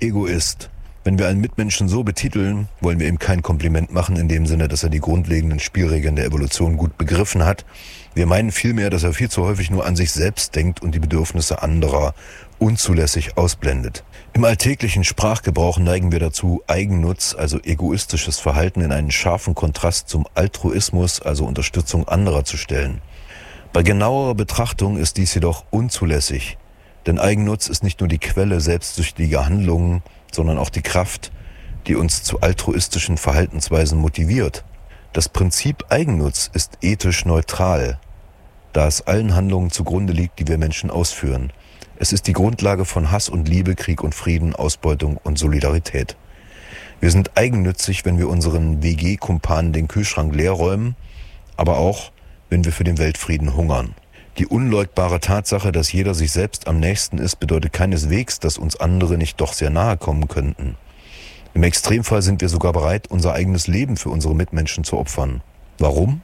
Egoist. Wenn wir einen Mitmenschen so betiteln, wollen wir ihm kein Kompliment machen in dem Sinne, dass er die grundlegenden Spielregeln der Evolution gut begriffen hat. Wir meinen vielmehr, dass er viel zu häufig nur an sich selbst denkt und die Bedürfnisse anderer unzulässig ausblendet. Im alltäglichen Sprachgebrauch neigen wir dazu, Eigennutz, also egoistisches Verhalten, in einen scharfen Kontrast zum Altruismus, also Unterstützung anderer, zu stellen. Bei genauerer Betrachtung ist dies jedoch unzulässig, denn Eigennutz ist nicht nur die Quelle selbstsüchtiger Handlungen, sondern auch die Kraft, die uns zu altruistischen Verhaltensweisen motiviert. Das Prinzip Eigennutz ist ethisch neutral, da es allen Handlungen zugrunde liegt, die wir Menschen ausführen. Es ist die Grundlage von Hass und Liebe, Krieg und Frieden, Ausbeutung und Solidarität. Wir sind eigennützig, wenn wir unseren WG-Kumpanen den Kühlschrank leer räumen, aber auch, wenn wir für den Weltfrieden hungern. Die unleugbare Tatsache, dass jeder sich selbst am nächsten ist, bedeutet keineswegs, dass uns andere nicht doch sehr nahe kommen könnten. Im Extremfall sind wir sogar bereit, unser eigenes Leben für unsere Mitmenschen zu opfern. Warum?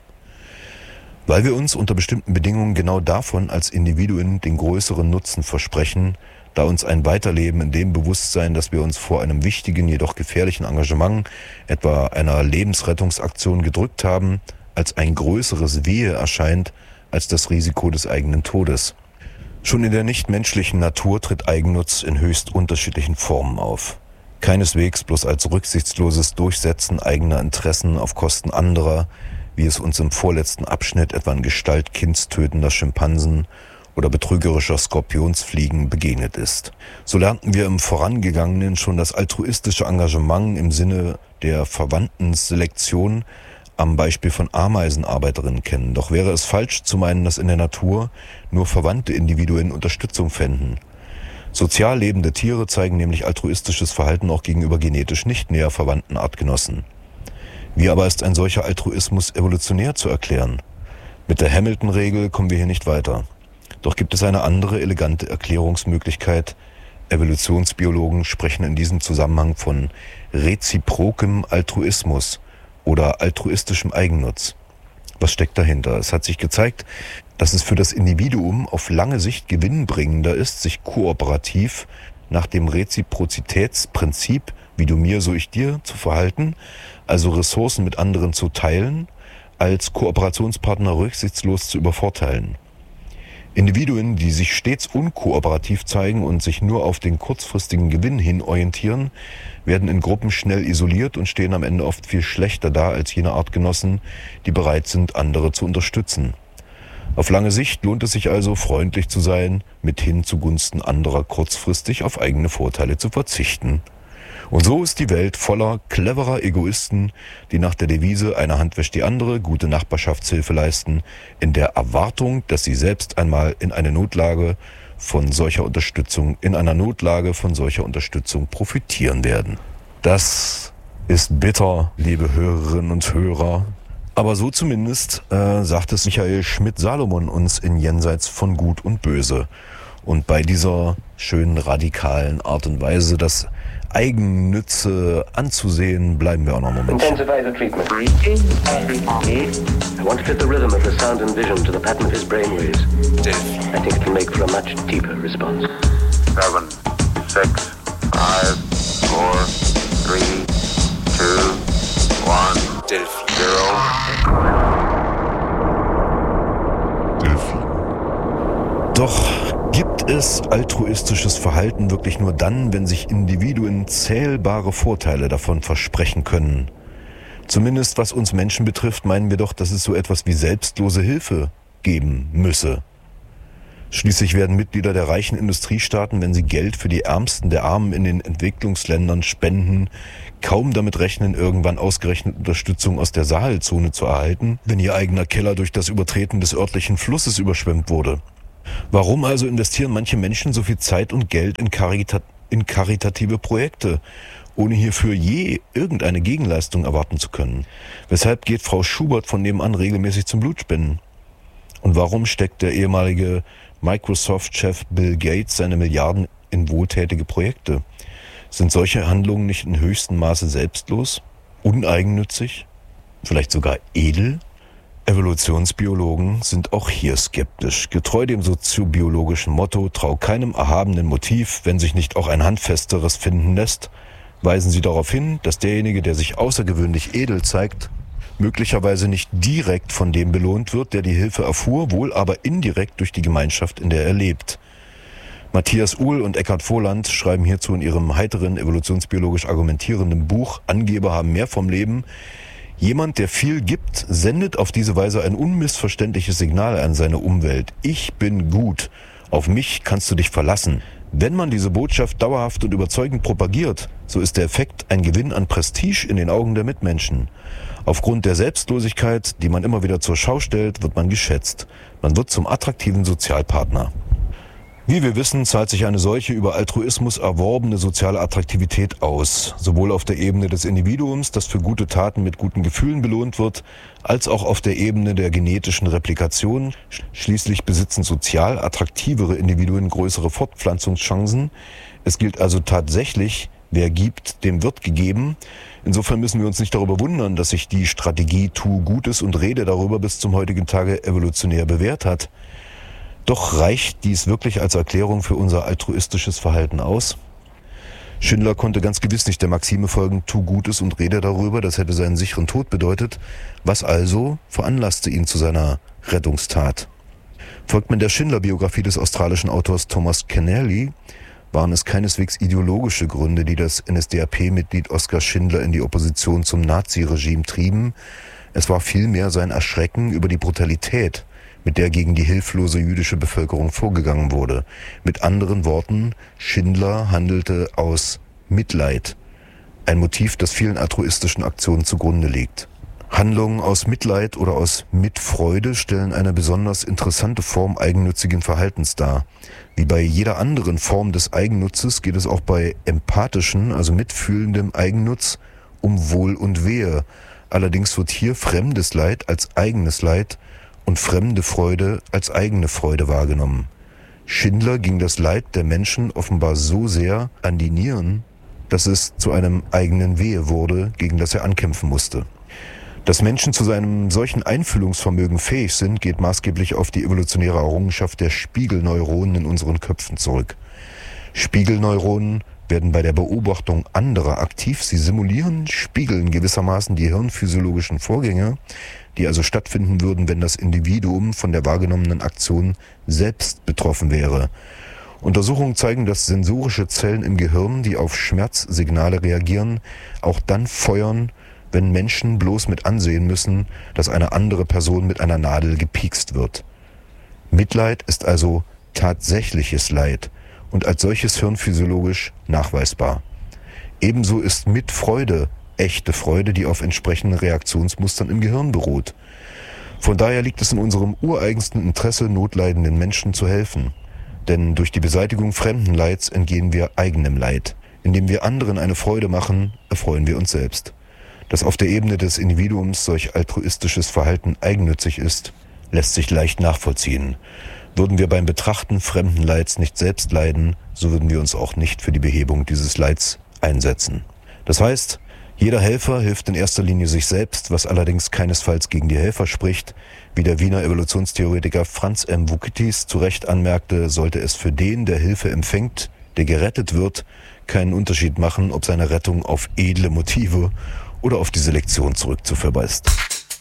Weil wir uns unter bestimmten Bedingungen genau davon als Individuen den größeren Nutzen versprechen, da uns ein Weiterleben in dem Bewusstsein, dass wir uns vor einem wichtigen, jedoch gefährlichen Engagement, etwa einer Lebensrettungsaktion, gedrückt haben, als ein größeres Wehe erscheint, als das Risiko des eigenen Todes. Schon in der nichtmenschlichen Natur tritt Eigennutz in höchst unterschiedlichen Formen auf. Keineswegs bloß als rücksichtsloses Durchsetzen eigener Interessen auf Kosten anderer, wie es uns im vorletzten Abschnitt etwa in Gestalt kindstötender Schimpansen oder betrügerischer Skorpionsfliegen begegnet ist. So lernten wir im Vorangegangenen schon das altruistische Engagement im Sinne der Verwandtenselektion am Beispiel von Ameisenarbeiterinnen kennen. Doch wäre es falsch zu meinen, dass in der Natur nur verwandte Individuen Unterstützung fänden. Sozial lebende Tiere zeigen nämlich altruistisches Verhalten auch gegenüber genetisch nicht näher verwandten Artgenossen. Wie aber ist ein solcher Altruismus evolutionär zu erklären? Mit der Hamilton-Regel kommen wir hier nicht weiter. Doch gibt es eine andere elegante Erklärungsmöglichkeit. Evolutionsbiologen sprechen in diesem Zusammenhang von reziprokem Altruismus oder altruistischem Eigennutz. Was steckt dahinter? Es hat sich gezeigt, dass es für das Individuum auf lange Sicht gewinnbringender ist, sich kooperativ nach dem Reziprozitätsprinzip, wie du mir, so ich dir, zu verhalten, also Ressourcen mit anderen zu teilen, als Kooperationspartner rücksichtslos zu übervorteilen. Individuen, die sich stets unkooperativ zeigen und sich nur auf den kurzfristigen Gewinn hin orientieren, werden in Gruppen schnell isoliert und stehen am Ende oft viel schlechter da als jene Artgenossen, die bereit sind, andere zu unterstützen. Auf lange Sicht lohnt es sich also, freundlich zu sein, mithin zugunsten anderer kurzfristig auf eigene Vorteile zu verzichten. Und so ist die Welt voller cleverer Egoisten, die nach der Devise "eine Hand wäscht die andere" gute Nachbarschaftshilfe leisten, in der Erwartung, dass sie selbst einmal in einer Notlage von solcher Unterstützung profitieren werden. Das ist bitter, liebe Hörerinnen und Hörer. Aber so zumindest sagt es Michael Schmidt-Salomon uns in Jenseits von Gut und Böse. Und bei dieser schönen radikalen Art und Weise, das Eigennütze anzusehen, bleiben wir auch noch einen Moment. Intensify the treatment. I want to fit the rhythm of the sound and vision to the pattern of his brainwaves. I think it can make for a much deeper response. 7, 6, 5, 4, 3, 2, 1, Delphi. 0. Delphi. Doch gibt es altruistisches Verhalten wirklich nur dann, wenn sich Individuen zählbare Vorteile davon versprechen können? Zumindest was uns Menschen betrifft, meinen wir doch, dass es so etwas wie selbstlose Hilfe geben müsse. Schließlich werden Mitglieder der reichen Industriestaaten, wenn sie Geld für die Ärmsten der Armen in den Entwicklungsländern spenden, kaum damit rechnen, irgendwann ausgerechnet Unterstützung aus der Sahelzone zu erhalten, wenn ihr eigener Keller durch das Übertreten des örtlichen Flusses überschwemmt wurde. Warum also investieren manche Menschen so viel Zeit und Geld in karitative Projekte, ohne hierfür je irgendeine Gegenleistung erwarten zu können? Weshalb geht Frau Schubert von nebenan regelmäßig zum Blutspenden? Und warum steckt der ehemalige Microsoft-Chef Bill Gates seine Milliarden in wohltätige Projekte? Sind solche Handlungen nicht in höchstem Maße selbstlos, uneigennützig, vielleicht sogar edel? Evolutionsbiologen sind auch hier skeptisch. Getreu dem soziobiologischen Motto, trau keinem erhabenen Motiv, wenn sich nicht auch ein handfesteres finden lässt, weisen sie darauf hin, dass derjenige, der sich außergewöhnlich edel zeigt, möglicherweise nicht direkt von dem belohnt wird, der die Hilfe erfuhr, wohl aber indirekt durch die Gemeinschaft, in der er lebt. Matthias Uhl und Eckhard Voland schreiben hierzu in ihrem heiteren, evolutionsbiologisch argumentierenden Buch Angeber haben mehr vom Leben: Jemand, der viel gibt, sendet auf diese Weise ein unmissverständliches Signal an seine Umwelt. Ich bin gut. Auf mich kannst du dich verlassen. Wenn man diese Botschaft dauerhaft und überzeugend propagiert, so ist der Effekt ein Gewinn an Prestige in den Augen der Mitmenschen. Aufgrund der Selbstlosigkeit, die man immer wieder zur Schau stellt, wird man geschätzt. Man wird zum attraktiven Sozialpartner. Wie wir wissen, zahlt sich eine solche über Altruismus erworbene soziale Attraktivität aus, sowohl auf der Ebene des Individuums, das für gute Taten mit guten Gefühlen belohnt wird, als auch auf der Ebene der genetischen Replikation. Schließlich besitzen sozial attraktivere Individuen größere Fortpflanzungschancen. Es gilt also tatsächlich, wer gibt, dem wird gegeben. Insofern müssen wir uns nicht darüber wundern, dass sich die Strategie Tu Gutes und rede darüber bis zum heutigen Tage evolutionär bewährt hat. Doch reicht dies wirklich als Erklärung für unser altruistisches Verhalten aus? Schindler konnte ganz gewiss nicht der Maxime folgen, tu Gutes und rede darüber, das hätte seinen sicheren Tod bedeutet. Was also veranlasste ihn zu seiner Rettungstat? Folgt man der Schindler-Biografie des australischen Autors Thomas Keneally, waren es keineswegs ideologische Gründe, die das NSDAP-Mitglied Oskar Schindler in die Opposition zum Naziregime trieben. Es war vielmehr sein Erschrecken über die Brutalität, mit der gegen die hilflose jüdische Bevölkerung vorgegangen wurde. Mit anderen Worten, Schindler handelte aus Mitleid, ein Motiv, das vielen altruistischen Aktionen zugrunde liegt. Handlungen aus Mitleid oder aus Mitfreude stellen eine besonders interessante Form eigennützigen Verhaltens dar. Wie bei jeder anderen Form des Eigennutzes geht es auch bei empathischen, also mitfühlendem Eigennutz um Wohl und Wehe. Allerdings wird hier fremdes Leid als eigenes Leid und fremde Freude als eigene Freude wahrgenommen. Schindler ging das Leid der Menschen offenbar so sehr an die Nieren, dass es zu einem eigenen Wehe wurde, gegen das er ankämpfen musste. Dass Menschen zu seinem solchen Einfühlungsvermögen fähig sind, geht maßgeblich auf die evolutionäre Errungenschaft der Spiegelneuronen in unseren Köpfen zurück. Spiegelneuronen werden bei der Beobachtung anderer aktiv. Sie simulieren, spiegeln gewissermaßen die hirnphysiologischen Vorgänge, die also stattfinden würden, wenn das Individuum von der wahrgenommenen Aktion selbst betroffen wäre. Untersuchungen zeigen, dass sensorische Zellen im Gehirn, die auf Schmerzsignale reagieren, auch dann feuern, wenn Menschen bloß mit ansehen müssen, dass eine andere Person mit einer Nadel gepiekst wird. Mitleid ist also tatsächliches Leid und als solches hirnphysiologisch nachweisbar. Ebenso ist Mitfreude echte Freude, die auf entsprechenden Reaktionsmustern im Gehirn beruht. Von daher liegt es in unserem ureigensten Interesse, notleidenden Menschen zu helfen. Denn durch die Beseitigung fremden Leids entgehen wir eigenem Leid. Indem wir anderen eine Freude machen, erfreuen wir uns selbst. Dass auf der Ebene des Individuums solch altruistisches Verhalten eigennützig ist, lässt sich leicht nachvollziehen. Würden wir beim Betrachten fremden Leids nicht selbst leiden, so würden wir uns auch nicht für die Behebung dieses Leids einsetzen. Das heißt, jeder Helfer hilft in erster Linie sich selbst, was allerdings keinesfalls gegen die Helfer spricht. Wie der Wiener Evolutionstheoretiker Franz M. Vukitis zu Recht anmerkte, sollte es für den, der Hilfe empfängt, der gerettet wird, keinen Unterschied machen, ob seine Rettung auf edle Motive oder auf die Selektion zurückzuführen ist.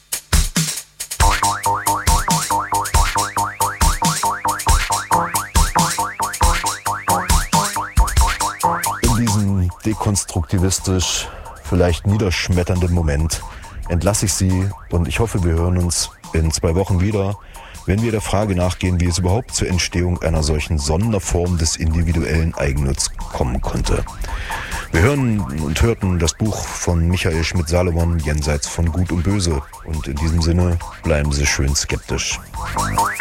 In diesem dekonstruktivistisch vielleicht niederschmetternden Moment entlasse ich Sie und ich hoffe, wir hören uns in 2 Wochen wieder, wenn wir der Frage nachgehen, wie es überhaupt zur Entstehung einer solchen Sonderform des individuellen Eigennutz kommen konnte. Wir hören und hörten das Buch von Michael Schmidt-Salomon, Jenseits von Gut und Böse. Und in diesem Sinne bleiben Sie schön skeptisch.